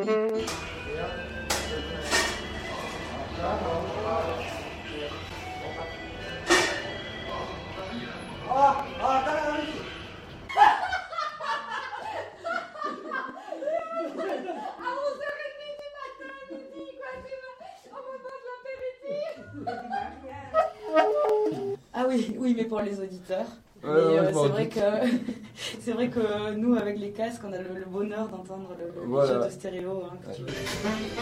Ah oui, oui, mais pour les auditeurs. C'est vrai que nous, avec les casques, on a le bonheur d'entendre le jeu de stéréo. Hein, que tu...